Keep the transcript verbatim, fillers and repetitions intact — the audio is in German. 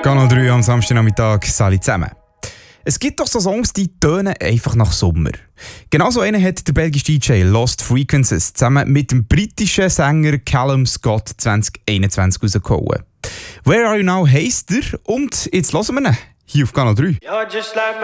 Kanal drei am Samstagnachmittag, Sali zusammen. Es gibt doch so Songs, die tönen einfach nach Sommer. Genauso einen hat der belgische D J Lost Frequencies zusammen mit dem britischen Sänger Callum Scott zwanzig einundzwanzig rausgehauen. «Where Are You Now» heisst er und jetzt hören wir ihn hier auf Kanal drei.